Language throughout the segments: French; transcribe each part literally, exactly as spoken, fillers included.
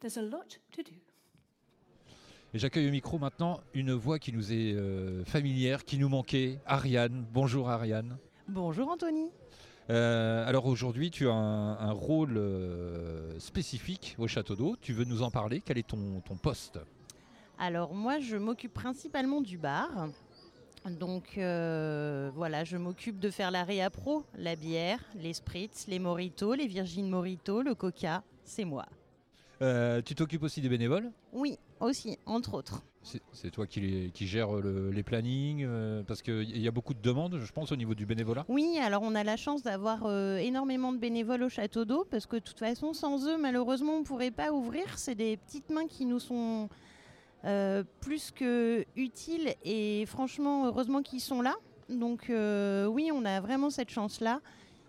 There's a lot to do. Et j'accueille au micro maintenant une voix qui nous est euh, familière, qui nous manquait, Ariane. Bonjour Ariane. Bonjour Anthony. Euh, alors aujourd'hui tu as un, un rôle euh, spécifique au Château d'Eau. Tu veux nous en parler? Quel est ton, ton poste? Alors moi je m'occupe principalement du bar. Donc euh, voilà, je m'occupe de faire la réappro, la bière, les spritz, les mojitos, les Virgin Mojito, le coca, c'est moi. Euh, tu t'occupes aussi des bénévoles? Oui, aussi, entre autres. C'est, c'est toi qui, les, qui gères le, les plannings euh, parce qu'il y a beaucoup de demandes, je pense, au niveau du bénévolat. Oui, alors on a la chance d'avoir euh, énormément de bénévoles au Château d'Eau parce que de toute façon, sans eux, malheureusement, on ne pourrait pas ouvrir. C'est des petites mains qui nous sont euh, plus que utiles et franchement, heureusement qu'ils sont là. Donc euh, oui, on a vraiment cette chance-là.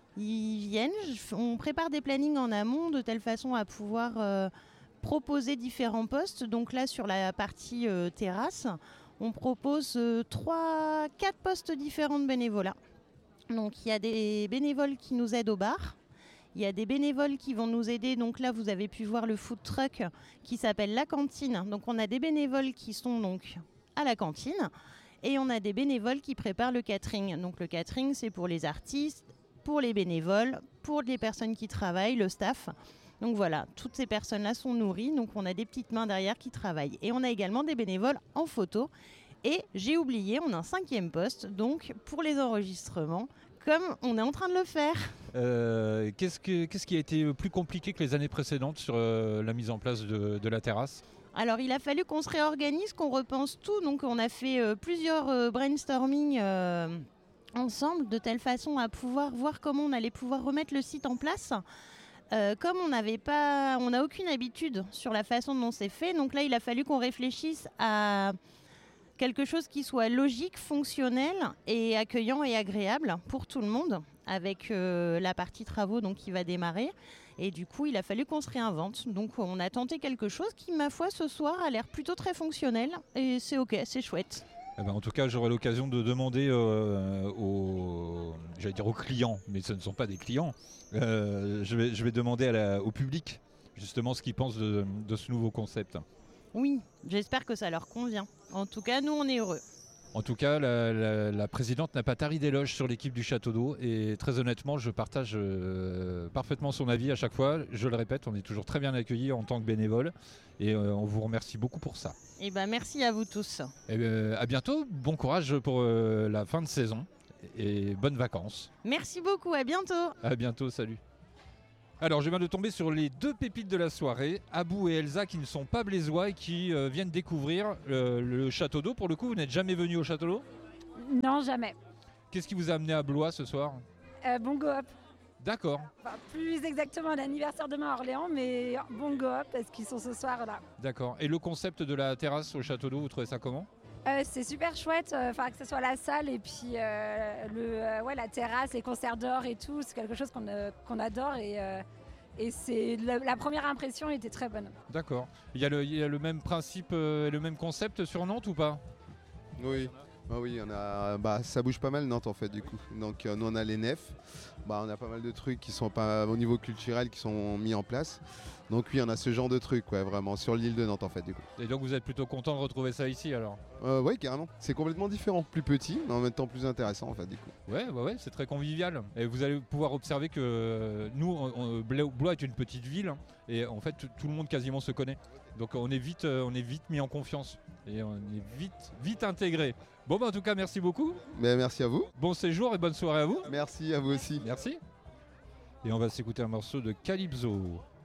Ils viennent, on prépare des plannings en amont de telle façon à pouvoir euh, proposer différents postes. Donc là, sur la partie euh, terrasse, on propose euh, trois, quatre postes différents de bénévolat. Donc il y a des bénévoles qui nous aident au bar. Il y a des bénévoles qui vont nous aider. Donc là, vous avez pu voir le food truck qui s'appelle La Cantine. Donc on a des bénévoles qui sont donc à la cantine. Et on a des bénévoles qui préparent le catering. Donc le catering, c'est pour les artistes, pour les bénévoles, pour les personnes qui travaillent, le staff. Donc voilà, toutes ces personnes-là sont nourries. Donc on a des petites mains derrière qui travaillent. Et on a également des bénévoles en photo. Et j'ai oublié, on a un cinquième poste, donc pour les enregistrements, comme on est en train de le faire. Euh, qu'est-ce, que, qu'est-ce qui a été plus compliqué que les années précédentes sur euh, la mise en place de, de la terrasse? Alors il a fallu qu'on se réorganise, qu'on repense tout. Donc on a fait euh, plusieurs euh, brainstorming euh, ensemble de telle façon à pouvoir voir comment on allait pouvoir remettre le site en place. Euh, comme on n'avait pas, on n'a aucune habitude sur la façon dont c'est fait, donc là il a fallu qu'on réfléchisse à quelque chose qui soit logique, fonctionnel et accueillant et agréable pour tout le monde, avec euh, la partie travaux donc, qui va démarrer. Et du coup, il a fallu qu'on se réinvente. Donc on a tenté quelque chose qui, ma foi, ce soir a l'air plutôt très fonctionnel et c'est ok, c'est chouette. Eh ben, en tout cas, j'aurai l'occasion de demander euh, aux, j'allais dire aux clients, mais ce ne sont pas des clients. Euh, je, vais, je vais demander à la, au public justement ce qu'ils pensent de, de ce nouveau concept. Oui, j'espère que ça leur convient. En tout cas, nous, on est heureux. En tout cas, la, la, la présidente n'a pas tari d'éloges sur l'équipe du Château d'Eau et très honnêtement, je partage euh, parfaitement son avis à chaque fois. Je le répète, on est toujours très bien accueillis en tant que bénévole et euh, on vous remercie beaucoup pour ça. Et ben, merci à vous tous. Et ben, à bientôt, bon courage pour euh, la fin de saison et bonnes vacances. Merci beaucoup, à bientôt. À bientôt, salut. Alors, je viens de tomber sur les deux pépites de la soirée, Abou et Elsa, qui ne sont pas blésois et qui euh, viennent découvrir euh, le Château d'Eau. Pour le coup, vous n'êtes jamais venu au Château d'Eau? Non, jamais. Qu'est-ce qui vous a amené à Blois ce soir? Euh, Bongo Hop. D'accord. Enfin, plus exactement l'anniversaire demain à Orléans, mais Bongo Hop parce qu'ils sont ce soir là. D'accord. Et le concept de la terrasse au Château d'Eau, vous trouvez ça comment? euh, C'est super chouette, enfin euh, que ce soit la salle et puis euh, le, euh, ouais, la terrasse, les concerts d'or et tout, c'est quelque chose qu'on, euh, qu'on adore et, euh, et c'est, la, la première impression était très bonne. D'accord. Il y a le, il y a le même principe, euh, le même concept sur Nantes ou pas? Oui. Ah oui, on a, bah, ça bouge pas mal Nantes en fait du coup. Donc euh, nous on a les nefs, bah, on a pas mal de trucs qui sont pas au niveau culturel qui sont mis en place. Donc oui, on a ce genre de trucs ouais, vraiment sur l'île de Nantes en fait du coup. Et donc vous êtes plutôt content de retrouver ça ici alors? euh, Oui carrément, c'est complètement différent, plus petit mais en même temps plus intéressant en fait du coup. Ouais, ouais, ouais, c'est très convivial. Et vous allez pouvoir observer que nous, on, on, Blois est une petite ville hein, et en fait tout le monde quasiment se connaît. Donc on est vite, on est vite mis en confiance et on est vite, vite intégré. Bon bah en tout cas merci beaucoup. Mais merci à vous. Bon séjour et bonne soirée à vous. Merci à vous aussi. Merci. Et on va s'écouter un morceau de Calypso.